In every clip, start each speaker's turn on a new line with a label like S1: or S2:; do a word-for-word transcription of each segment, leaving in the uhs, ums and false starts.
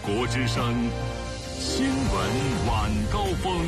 S1: 国之声新闻晚高峰。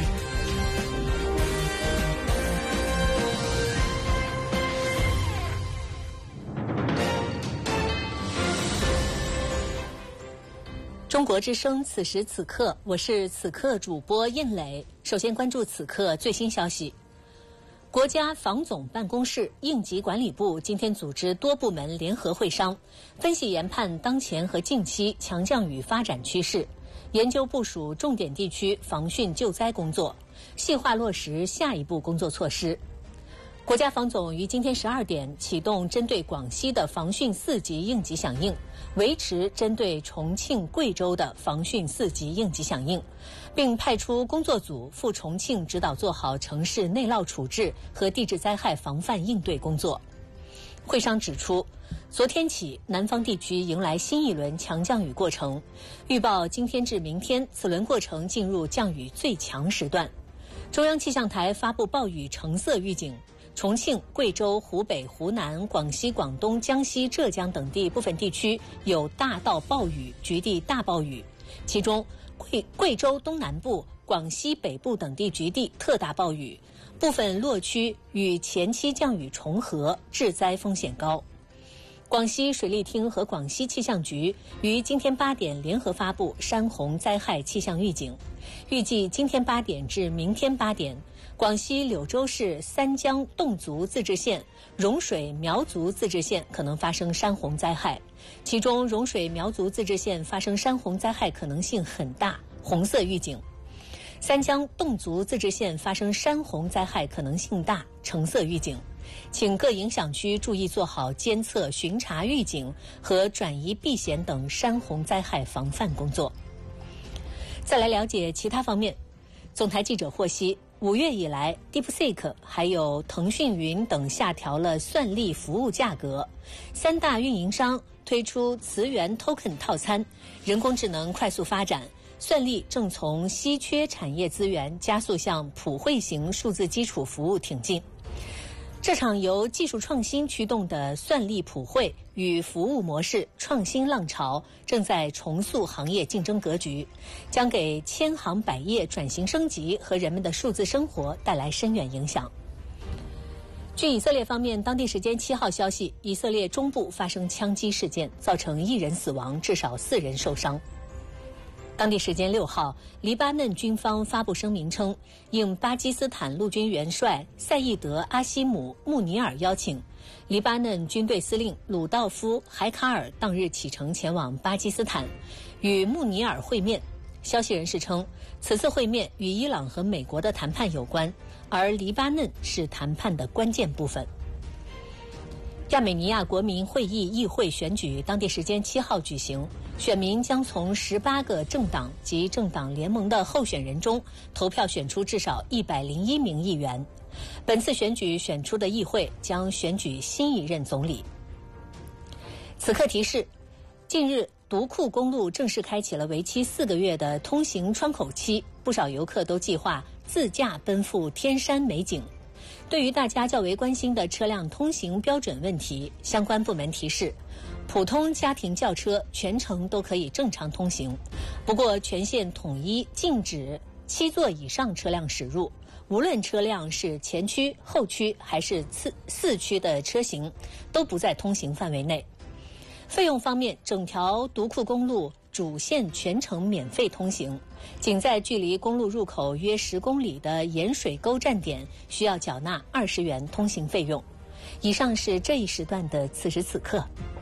S2: 中国之声，此时此刻，我是此刻主播印磊。首先关注此刻最新消息。国家防总办公室、应急管理部今天组织多部门联合会商，分析研判当前和近期强降雨发展趋势，研究部署重点地区防汛救灾工作，细化落实下一步工作措施。国家防总于今天十二点启动针对广西的防汛四级应急响应，维持针对重庆、贵州的防汛四级应急响应，并派出工作组赴重庆指导做好城市内涝处置和地质灾害防范应对工作。会商指出，昨天起，南方地区迎来新一轮强降雨过程，预报今天至明天，此轮过程进入降雨最强时段。中央气象台发布暴雨橙色预警。重庆、贵州、湖北、湖南、广西、广东、江西、浙江等地部分地区有大到暴雨、局地大暴雨，其中贵贵州东南部、广西北部等地局地特大暴雨，部分落区与前期降雨重合，致灾风险高。广西水利厅和广西气象局于今天八点联合发布山洪灾害气象预警，预计今天八点至明天八点，广西柳州市三江侗族自治县、融水苗族自治县可能发生山洪灾害，其中融水苗族自治县发生山洪灾害可能性很大，红色预警；三江侗族自治县发生山洪灾害可能性大，橙色预警。请各影响区注意做好监测、巡查预警和转移避险等山洪灾害防范工作。再来了解其他方面。总台记者获悉，五月以来 DeepSeek 还有腾讯云等下调了算力服务价格，三大运营商推出磁源 Token 套餐，人工智能快速发展，算力正从稀缺产业资源加速向普惠型数字基础服务挺进。这场由技术创新驱动的算力普惠与服务模式创新浪潮正在重塑行业竞争格局，将给千行百业转型升级和人们的数字生活带来深远影响。据以色列方面当地时间七号消息，以色列中部发生枪击事件，造成一人死亡，至少四人受伤。当地时间六号，黎巴嫩军方发布声明称，应巴基斯坦陆军元帅赛义德·阿西姆·穆尼尔邀请，黎巴嫩军队司令鲁道夫·海卡尔当日启程前往巴基斯坦，与穆尼尔会面。消息人士称，此次会面与伊朗和美国的谈判有关，而黎巴嫩是谈判的关键部分。亚美尼亚国民会议议会选举当地时间七号举行，选民将从十八个政党及政党联盟的候选人中投票选出至少一百零一名议员。本次选举选出的议会将选举新一任总理。此刻提示，近日独库公路正式开启了为期四个月的通行窗口期，不少游客都计划自驾奔赴天山美景。对于大家较为关心的车辆通行标准问题，相关部门提示，普通家庭轿车全程都可以正常通行，不过全线统一禁止七座以上车辆驶入，无论车辆是前驱、后驱还是四四驱的车型，都不在通行范围内。费用方面，整条独库公路主线全程免费通行，仅在距离公路入口约十公里的盐水沟站点需要缴纳二十元通行费用。以上是这一时段的此时此刻。